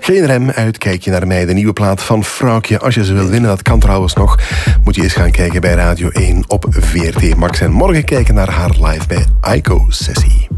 Geen rem, uitkijk je naar mij. De nieuwe plaat van Vrouwtje. Als je ze wil winnen, dat kan trouwens nog. Moet je eens gaan kijken bij Radio 1 op VRT Max. En morgen kijken naar haar live bij Aiko Sessie.